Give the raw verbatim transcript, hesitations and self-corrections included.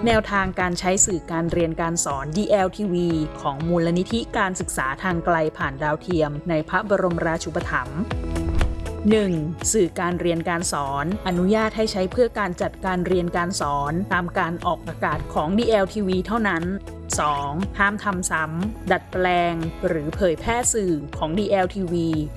แนวทางการใช้สื่อการเรียนการสอน ดี แอล ที วี ของมูลนิธิการศึกษาทางไกลผ่านดาวเทียมในพระบรมราชูปถัมภ์ หนึ่ง. สื่อการเรียนการสอนอนุญาตให้ใช้เพื่อการจัดการเรียนการสอนตามการออกอากาศของ ดี แอล ที วี เท่านั้น สอง. ห้ามทำซ้ำดัดแปลงหรือเผยแพร่สื่อของ ดี แอล ที วี